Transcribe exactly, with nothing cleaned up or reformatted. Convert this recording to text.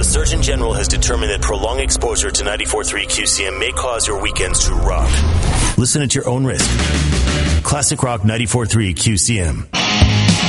Surgeon General has determined that prolonged exposure to ninety-four point three Q C M may cause your weekends to rock. Listen at your own risk. Classic Rock ninety-four point three Q C M.